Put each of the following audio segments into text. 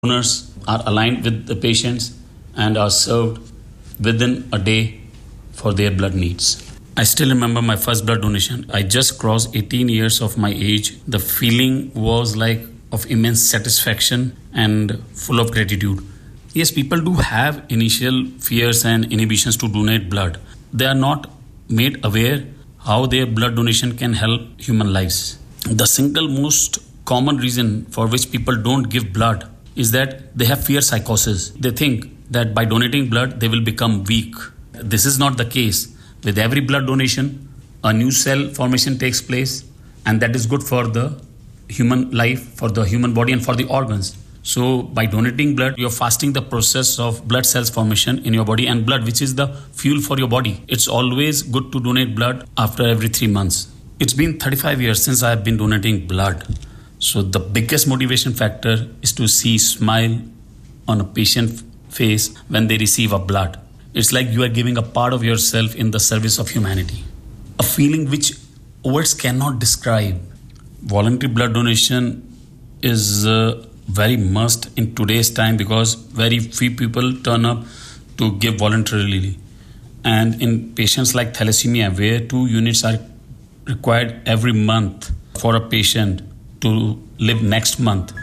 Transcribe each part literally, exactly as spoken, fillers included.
Donors are aligned with the patients and are served within a day for their blood needs. I still remember my first blood donation. I just crossed eighteen years of my age. The feeling was like of immense satisfaction and full of gratitude. Yes, people do have initial fears and inhibitions to donate blood. They are not made aware how their blood donation can help human lives. The single most common reason for which people don't give blood is that they have fear psychosis. They think that by donating blood, they will become weak. This is not the case. With every blood donation, a new cell formation takes place, and that is good for the human life, for the human body, and for the organs. So by donating blood, you're fasting the process of blood cells formation in your body, and blood, which is the fuel for your body. It's always good to donate blood after every three months. It's been thirty-five years since I have been donating blood. So the biggest motivation factor is to see smile on a patient face when they receive a blood. It's like you are giving a part of yourself in the service of humanity. A feeling which words cannot describe. Voluntary blood donation is uh, very must in today's time because very few people turn up to give voluntarily. And in patients like thalassemia, where two units are required every month for a patient to live next month.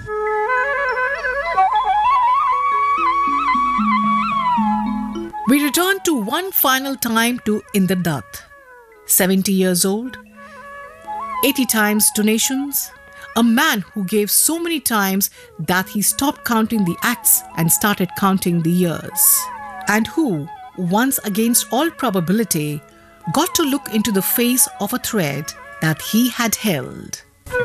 We return to one final time to Inder Dutt. seventy years old, eighty times donations, a man who gave so many times that he stopped counting the acts and started counting the years, and who, once against all probability, got to look into the face of a thread that he had held.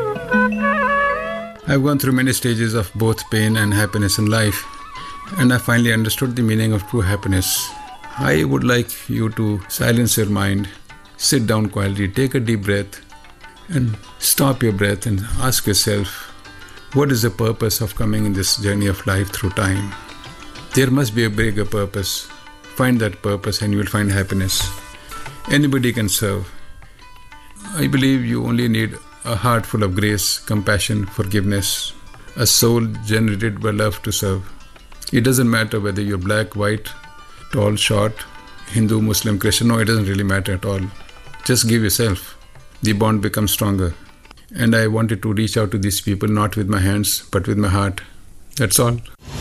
I've gone through many stages of both pain and happiness in life, and I finally understood the meaning of true happiness. I would like you to silence your mind, sit down quietly, take a deep breath, and stop your breath and ask yourself, what is the purpose of coming in this journey of life through time? There must be a bigger purpose. Find that purpose and you will find happiness. Anybody can serve. I believe you only need a heart full of grace, compassion, forgiveness, a soul generated by love to serve. It doesn't matter whether you're black, white, tall, short, Hindu, Muslim, Christian. No, it doesn't really matter at all. Just give yourself. The bond becomes stronger. And I wanted to reach out to these people, not with my hands, but with my heart. That's all.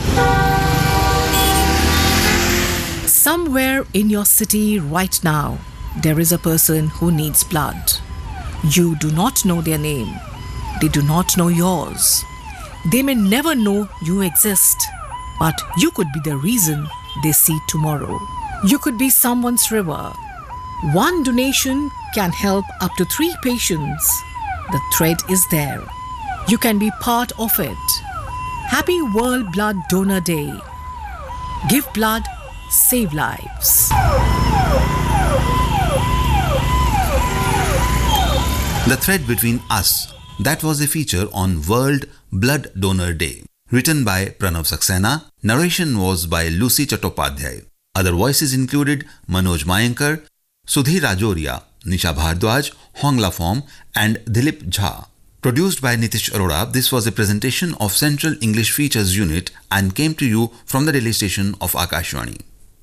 Somewhere in your city right now, there is a person who needs blood. You do not know their name. They do not know yours. They may never know you exist, but you could be the reason they see tomorrow. You could be someone's river. One donation can help up to three patients. The thread is there. You can be part of it. Happy World Blood Donor Day. Give blood, save lives. The Thread Between Us. That was a feature on World Blood Donor Day. Written by Pranav Saxena. Narration was by Lucy Chattopadhyay. Other voices included Manoj Mayankar, Sudhir Rajoria, Nisha Bhardwaj, Hongla Phom, and Dilip Jha. Produced by Nitish Arora, this was a presentation of Central English Features Unit and came to you from the Delhi station of Akashvani.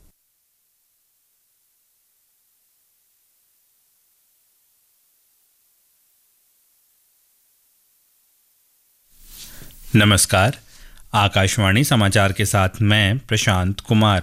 नमस्कार, आकाशवाणी समाचार के साथ मैं प्रशांत कुमार।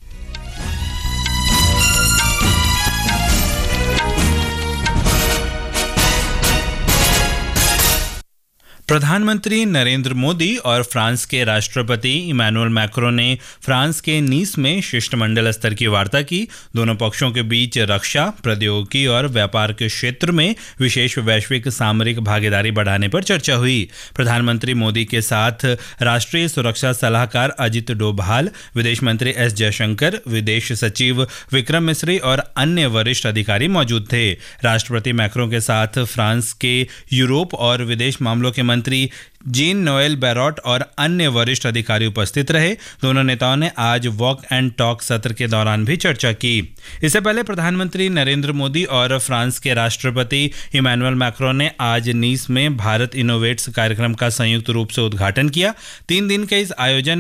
प्रधानमंत्री नरेंद्र मोदी और France के राष्ट्रपति Emmanuel Macron ने फ्रांस के नीस में शिष्टमंडल स्तर की वार्ता की। दोनों पक्षों के बीच रक्षा, प्रौद्योगिकी और व्यापार के क्षेत्र में विशेष वैश्विक सामरिक भागीदारी बढ़ाने पर चर्चा हुई। प्रधानमंत्री मोदी के साथ राष्ट्रीय सुरक्षा सलाहकार अजित डोभाल, विदेश मंत्री एस जयशंकर, विदेश सचिव विक्रम मिस्री और अन्य वरिष्ठ अधिकारी मौजूद थे। राष्ट्रपति मैक्रों के साथ फ्रांस के यूरोप और विदेश मामलों के मंत्री जीन नोएल बैरॉट और अन्य वरिष्ठ अधिकारी उपस्थित रहे। दोनों नेताओं ने आज वॉक एंड टॉक सत्र के दौरान भी चर्चा की। इससे पहले प्रधानमंत्री नरेंद्र मोदी और फ्रांस के राष्ट्रपति इमैनुअल मैक्रों ने आज नीस में भारत इनोवेट्स कार्यक्रम का संयुक्त रूप से उद्घाटन किया। तीन दिन के इस आयोजन